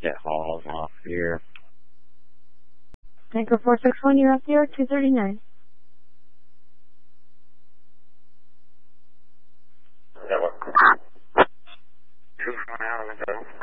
Hall's off here. Tanker 461, you're up there, 239. Yeah, what? 2 for an hour ago.